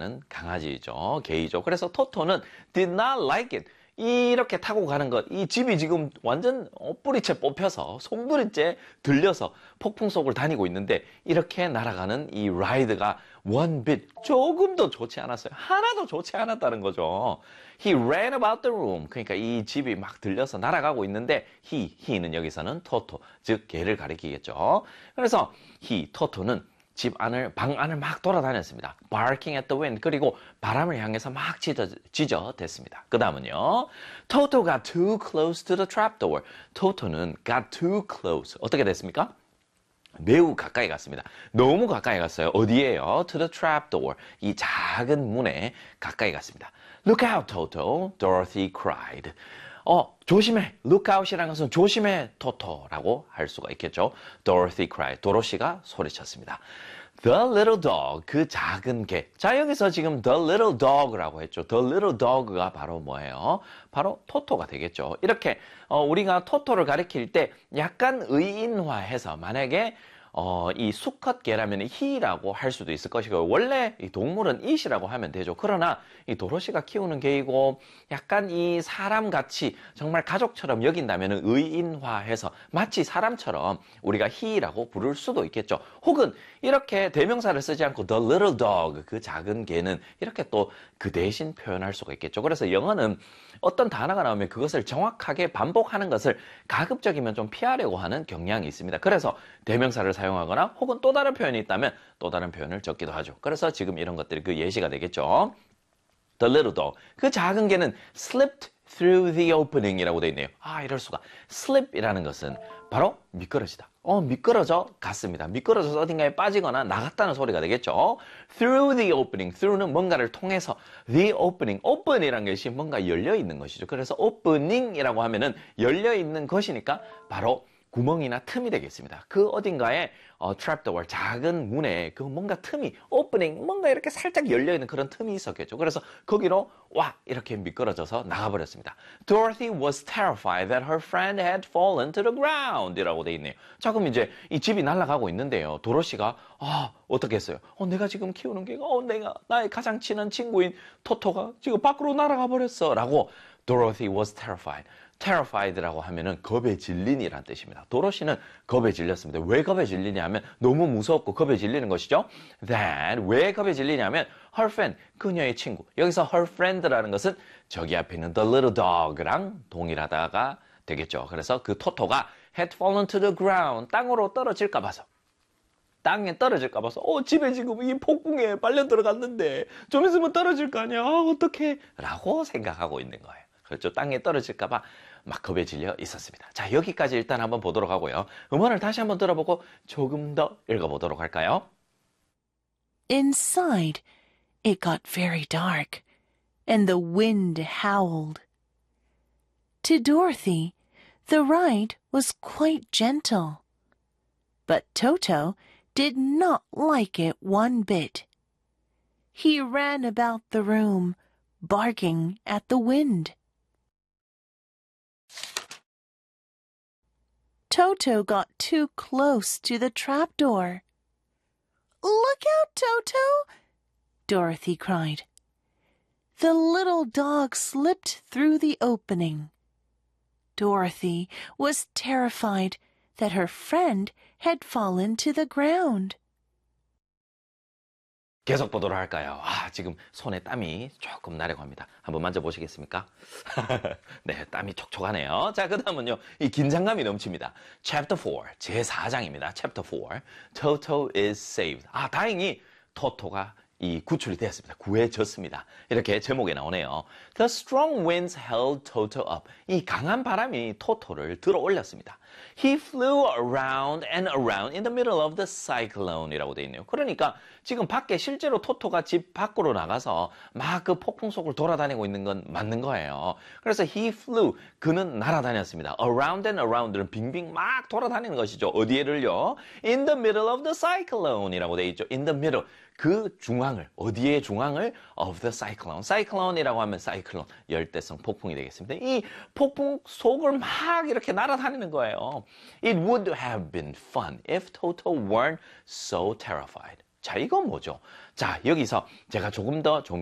좋아하는 강아지죠. 개이죠. 그래서 토토는 did not like it. 이렇게 타고 가는 것, 이 집이 지금 완전 뿌리채 뽑혀서 송두리째 들려서 폭풍 속을 다니고 있는데 이렇게 날아가는 이 라이드가 one bit 조금도 좋지 않았어요. 하나도 좋지 않았다는 거죠. He ran about the room. 그러니까 이 집이 막 들려서 날아가고 있는데 he는 여기서는 토토, 즉 개를 가리키겠죠. 그래서 토토는 집 안을, 방 안을 막 돌아다녔습니다. Barking at the wind. 그리고 바람을 향해서 막 짖어댔습니다. 그 다음은요. Toto got too close to the trapdoor. 토토는 got too close. 어떻게 됐습니까? 매우 가까이 갔습니다. 너무 가까이 갔어요. 어디에요? To the trapdoor. 이 작은 문에 가까이 갔습니다. Look out, Toto. Dorothy cried. 조심해. Look out이라는 것은 조심해, 토토라고 할 수가 있겠죠. Dorothy cried. 도로시가 소리쳤습니다. The little dog. 그 작은 개. 자, 여기서 지금 the little dog라고 했죠. The little dog가 바로 뭐예요? 바로 토토가 되겠죠. 이렇게 우리가 토토를 가리킬 때 약간 의인화해서 만약에 이 수컷 개라면 he라고 할 수도 있을 것이고 원래 이 동물은 it이라고 하면 되죠. 그러나 이 도로시가 키우는 개이고 약간 이 사람같이 정말 가족처럼 여긴다면 의인화해서 마치 사람처럼 우리가 he라고 부를 수도 있겠죠. 혹은 이렇게 대명사를 쓰지 않고 the little dog, 그 작은 개는 이렇게 또 그 대신 표현할 수가 있겠죠. 그래서 영어는 어떤 단어가 나오면 그것을 정확하게 반복하는 것을 가급적이면 좀 피하려고 하는 경향이 있습니다. 그래서 대명사를 사용하거나 혹은 또 다른 표현이 있다면 또 다른 표현을 적기도 하죠. 그래서 지금 이런 것들이 그 예시가 되겠죠. The little dog. 그 작은 개는 slipped through the opening 이라고 되어 있네요. 이럴 수가. slip이라는 것은 바로 미끄러지다. 미끄러져 갔습니다. 미끄러져서 어딘가에 빠지거나 나갔다는 소리가 되겠죠. Through the opening. through는 뭔가를 통해서. The opening. open이라는 것이 뭔가 열려 있는 것이죠. 그래서 opening이라고 하면은 열려 있는 것이니까 바로 구멍이나 틈이 되겠습니다. 그 어딘가에 trapdoor, 작은 문에 그 뭔가 틈이, opening, 뭔가 이렇게 살짝 열려있는 그런 틈이 있었겠죠. 그래서 거기로 이렇게 미끄러져서 나가버렸습니다. Dorothy was terrified that her friend had fallen to the ground 이라고 돼 있네요. 자, 그럼 이제 이 집이 날아가고 있는데요. 도로시가 어떻게 했어요? 내가 지금 키우는 개가 나의 가장 친한 친구인 토토가 지금 밖으로 날아가 버렸어 라고 Dorothy was terrified. terrified라고 하면은 겁에 질린이란 뜻입니다. 도로시는 겁에 질렸습니다. 왜 겁에 질리냐 하면 너무 무섭고 겁에 질리는 것이죠. That, 왜 겁에 질리냐면 her friend, 그녀의 친구. 여기서 her friend라는 것은 저기 앞에 있는 the little dog랑 동일하다가 되겠죠. 그래서 그 토토가 had fallen to the ground, 땅으로 떨어질까 봐서. 땅에 떨어질까 봐서 집에 지금 이 폭풍에 빨려 들어갔는데 좀 있으면 떨어질 거 아니야. 어떡해? 라고 생각하고 있는 거예요. 그렇죠. 땅에 떨어질까 봐 막 겁에 질려 있었습니다. 자, 여기까지 일단 한번 보도록 하고요. 음원을 다시 한번 들어보고 조금 더 읽어보도록 할까요? Inside, it got very dark, and the wind howled. To Dorothy, the ride was quite gentle. But Toto did not like it one bit. He ran about the room, barking at the wind. Toto got too close to the trapdoor. Look out, Toto! Dorothy cried. The little dog slipped through the opening. Dorothy was terrified that her friend had fallen to the ground. 계속 보도록 할까요? 지금 손에 땀이 조금 나려고 합니다. 한번 만져보시겠습니까? 네, 땀이 촉촉하네요. 자, 그 다음은요. 이 긴장감이 넘칩니다. Chapter 4, 제4장입니다. Chapter 4, Toto is saved. 다행히 토토가 구출이 되었습니다. 구해졌습니다. 이렇게 제목에 나오네요. The strong winds held Toto up. 이 강한 바람이 토토를 들어 올렸습니다. He flew around and around in the middle of the cyclone 이라고 되어 있네요. 그러니까 지금 밖에 실제로 토토가 집 밖으로 나가서 막 그 폭풍 속을 돌아다니고 있는 건 맞는 거예요. 그래서 he flew, 그는 날아다녔습니다. Around and around는 빙빙 막 돌아다니는 것이죠. 어디에를요? In the middle of the cyclone 이라고 되어 있죠. In the middle, 그 중앙을, 어디의 중앙을? Of the cyclone. cyclone이라고 하면 cyclone, 열대성 폭풍이 되겠습니다. 이 폭풍 속을 막 이렇게 날아다니는 거예요. It would have been fun if Toto weren't so terrified. 자, 이건 뭐죠? 자, 여기서 제가 조금 더